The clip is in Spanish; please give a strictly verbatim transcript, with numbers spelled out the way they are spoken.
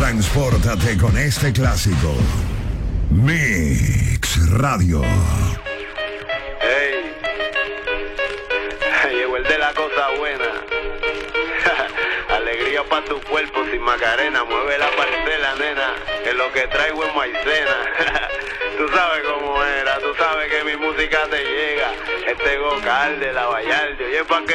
Transpórtate con este clásico. Mix Radio. Hey, llegó el de la cosa buena. Alegría pa' tu cuerpo sin Macarena. Mueve la parcela, nena, que lo que traigo es maicena. Tú sabes cómo era, tú sabes que mi música te llega. Este Gocal de la Vallarde, oye, pa' que